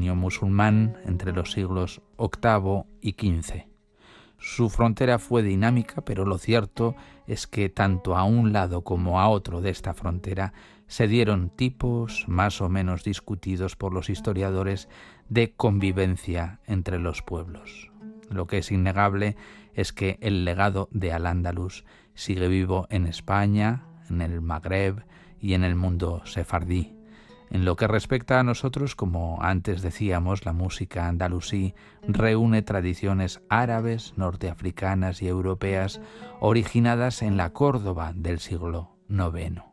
dominio musulmán entre los siglos VIII y XV. Su frontera fue dinámica, pero lo cierto es que tanto a un lado como a otro de esta frontera se dieron tipos más o menos discutidos por los historiadores de convivencia entre los pueblos. Lo que es innegable es que el legado de Al-Ándalus sigue vivo en España, en el Magreb y en el mundo sefardí. En lo que respecta a nosotros, como antes decíamos, la música andalusí reúne tradiciones árabes, norteafricanas y europeas originadas en la Córdoba del siglo IX.